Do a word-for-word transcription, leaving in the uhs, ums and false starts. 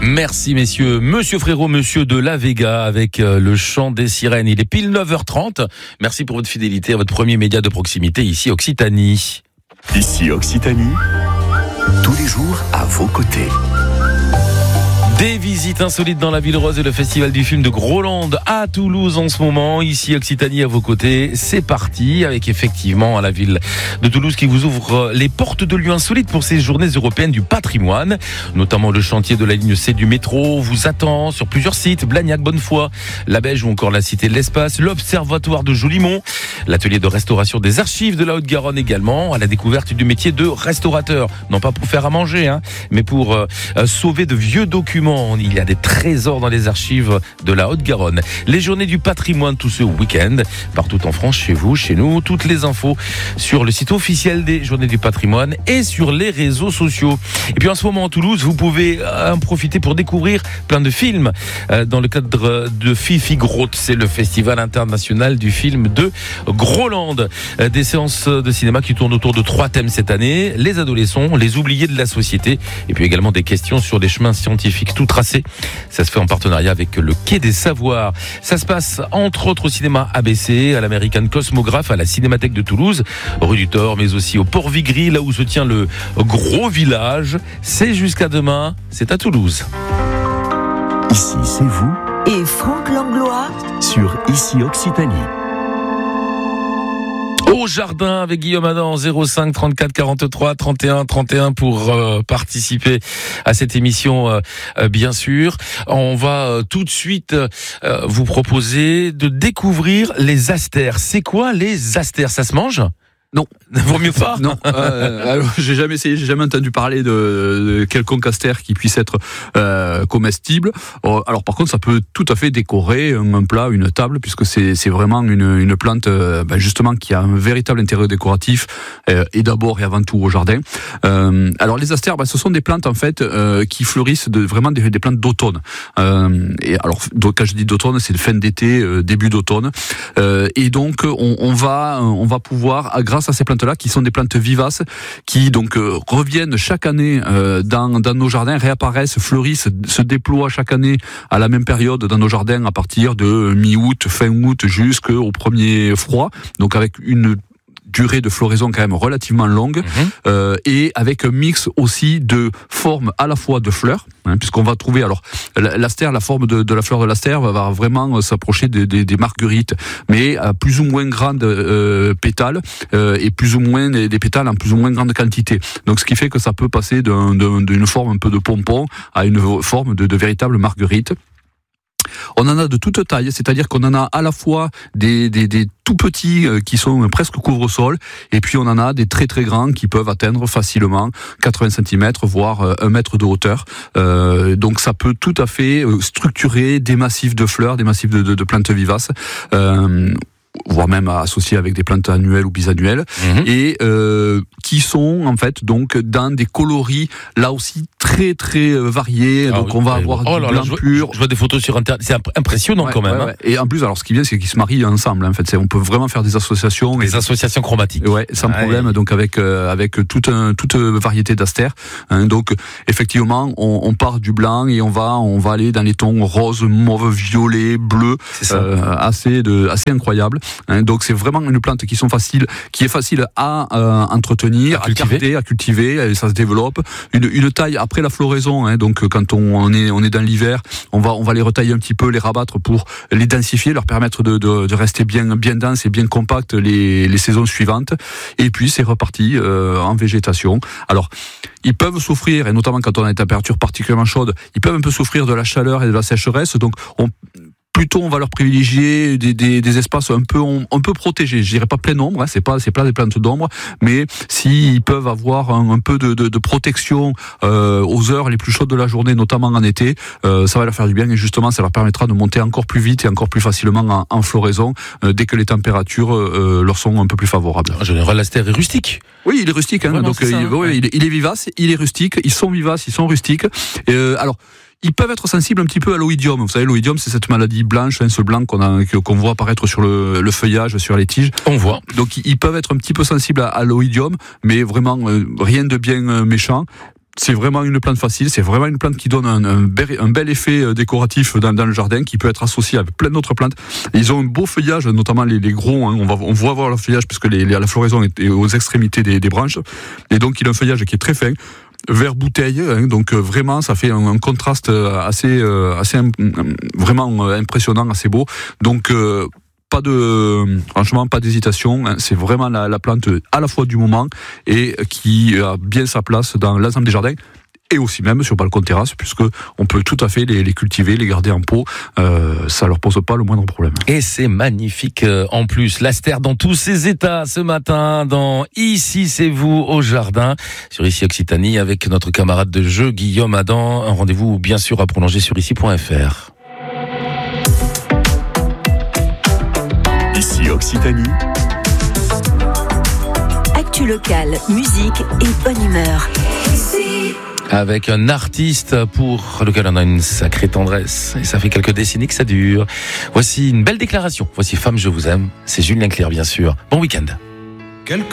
Merci messieurs. Monsieur Frérot, monsieur de la Vega avec le chant des sirènes. Il est pile neuf heures trente. Merci pour votre fidélité à votre premier média de proximité ici Occitanie. Ici Occitanie, tous les jours à vos côtés. Des visites insolites dans la Ville Rose et le festival du film de Groland à Toulouse en ce moment. Ici Occitanie à vos côtés, c'est parti avec effectivement à la ville de Toulouse qui vous ouvre les portes de lieux insolites pour ces journées européennes du patrimoine. Notamment le chantier de la ligne C du métro vous attend sur plusieurs sites, Blagnac, Bonnefoy, La Beige ou encore la Cité de l'Espace, l'Observatoire de Jolimont, l'atelier de restauration des archives de la Haute-Garonne également, à la découverte du métier de restaurateur. Non pas pour faire à manger, hein, mais pour euh, sauver de vieux documents. Il y a des trésors dans les archives de la Haute-Garonne. Les journées du patrimoine tout ce week-end, partout en France, chez vous, chez nous. Toutes les infos sur le site officiel des journées du patrimoine et sur les réseaux sociaux. Et puis en ce moment à Toulouse, vous pouvez en profiter pour découvrir plein de films. Dans le cadre de Fifi Grotte, c'est le festival international du film de Groland. Des séances de cinéma qui tournent autour de trois thèmes cette année. Les adolescents, les oubliés de la société et puis également des questions sur les chemins scientifiques tout tracé. Ça se fait en partenariat avec le Quai des Savoirs. Ça se passe entre autres au cinéma A B C, à l'American Cosmographe, à la Cinémathèque de Toulouse, rue du Thor, mais aussi au Port Vigry, là où se tient le gros village. C'est jusqu'à demain, c'est à Toulouse. Ici, c'est vous. Et Franck Langlois sur Ici Occitanie. Au jardin avec Guillaume Adam, zéro cinq trente-quatre quarante-trois trente et un trente et un pour euh, participer à cette émission, euh, euh, bien sûr. On va euh, tout de suite euh, vous proposer de découvrir les astères. C'est quoi les astères? Ça se mange? Non. Vaut mieux pas. Non. Euh, alors, j'ai jamais essayé, j'ai jamais entendu parler de, de quelconque astère qui puisse être euh, comestible. Alors par contre, ça peut tout à fait décorer un plat, une table, puisque c'est, c'est vraiment une, une plante euh, ben justement qui a un véritable intérêt décoratif euh, et d'abord et avant tout au jardin. Euh, alors les astères, ben, ce sont des plantes en fait euh, qui fleurissent de, vraiment des, des plantes d'automne. Euh, et alors donc, quand je dis d'automne, c'est de fin d'été, euh, début d'automne. Euh, et donc on, on va on va pouvoir grâce à ces plantes-là, qui sont des plantes vivaces, qui donc euh, reviennent chaque année euh, dans, dans nos jardins, réapparaissent, fleurissent, se déploient chaque année à la même période dans nos jardins à partir de mi-août, fin août, jusqu'au premier froid. Donc avec une durée de floraison quand même relativement longue, mmh. euh, et avec un mix aussi de formes à la fois de fleurs, hein, puisqu'on va trouver, alors l'astère, la forme de, de la fleur de l'astère va vraiment s'approcher des, des, des marguerites, mais à plus ou moins grandes euh, pétales, euh, et plus ou moins des, des pétales en plus ou moins grande quantité. Donc ce qui fait que ça peut passer d'un, d'un, d'une forme un peu de pompon à une forme de, de véritable marguerite. On en a de toute taille, c'est-à-dire qu'on en a à la fois des, des, des tout petits euh, qui sont presque couvre-sol, et puis on en a des très très grands qui peuvent atteindre facilement quatre-vingts centimètres, voire euh, un mètre de hauteur. Euh, donc ça peut tout à fait structurer des massifs de fleurs, des massifs de, de, de plantes vivaces. Euh, voire même associés avec des plantes annuelles ou bisannuelles, mmh. et euh, qui sont en fait donc dans des coloris là aussi très très variés. Ah donc oui, on va avoir oh du blanc là, pur. Je vois des photos sur internet, c'est impressionnant ouais, quand même. Ouais, ouais. Hein. Et en plus, alors ce qui vient, c'est qu'ils se marient ensemble. En fait, c'est, on peut vraiment faire des associations. Des et, associations chromatiques. Ouais, sans ah, problème. Et... Donc avec euh, avec toute un, toute variété d'astères. Hein, donc effectivement, on, on part du blanc et on va on va aller dans les tons rose, mauve, violet, bleu, euh, assez de assez incroyable. Hein, donc c'est vraiment une plante qui sont faciles, qui est facile à euh, entretenir, à, à cultiver, à cultiver, et ça se développe. Une, une taille après la floraison. Hein, donc quand on, on est on est dans l'hiver, on va on va les retailler un petit peu, les rabattre pour les densifier, leur permettre de, de, de rester bien bien dense et bien compact les les saisons suivantes. Et puis c'est reparti euh, en végétation. Alors ils peuvent souffrir, et notamment quand on a des températures particulièrement chaudes, ils peuvent un peu souffrir de la chaleur et de la sécheresse. Donc on plutôt on va leur privilégier des, des, des espaces un peu un peu protégés. Je dirais pas plein ombre, hein, c'est pas c'est pas des plantes d'ombre, mais s'ils peuvent avoir un, un peu de, de, de protection euh, aux heures les plus chaudes de la journée, notamment en été, euh, ça va leur faire du bien, et justement ça leur permettra de monter encore plus vite et encore plus facilement en, en floraison euh, dès que les températures euh, leur sont un peu plus favorables. En général, l'astère est rustique. Oui, il est rustique, hein, donc ça, il, hein, ouais. il, il est vivace, il est rustique, ils sont vivaces, ils sont rustiques. Euh, alors. Ils peuvent être sensibles un petit peu à l'oïdium. Vous savez, l'oïdium, c'est cette maladie blanche, hein, ce blanc qu'on, a, qu'on voit apparaître sur le, le feuillage, sur les tiges. On voit. Donc, ils peuvent être un petit peu sensibles à, à l'oïdium, mais vraiment euh, rien de bien euh, méchant. c'est vraiment une plante facile, c'est vraiment une plante qui donne un, un, bel, un bel effet décoratif dans, dans le jardin, qui peut être associé avec plein d'autres plantes. Et ils ont un beau feuillage, notamment les, les gros, hein, on, va, on voit voir le feuillage puisque les, les, la floraison est aux extrémités des, des branches, et donc il a un feuillage qui est très fin, vert bouteille, hein, donc euh, vraiment ça fait un, un contraste assez, euh, assez euh, vraiment impressionnant, assez beau. Donc euh, pas de, franchement, pas d'hésitation. Hein, c'est vraiment la, la plante à la fois du moment et qui a bien sa place dans l'ensemble des jardins. Et aussi même sur balcon terrasse, puisque on peut tout à fait les, les cultiver, les garder en pot, euh, ça leur pose pas le moindre problème. Et c'est magnifique euh, en plus, l'astère dans tous ses états ce matin dans Ici c'est vous au jardin, sur Ici Occitanie, avec notre camarade de jeu Guillaume Adam. Un rendez-vous bien sûr à prolonger sur ici point f r. Ici Occitanie. Actu locale, musique et bonne humeur. Avec un artiste pour lequel on a une sacrée tendresse. Et ça fait quelques décennies que ça dure. Voici une belle déclaration. Voici Femme, je vous aime. C'est Julien Clerc, bien sûr. Bon week-end. Quelques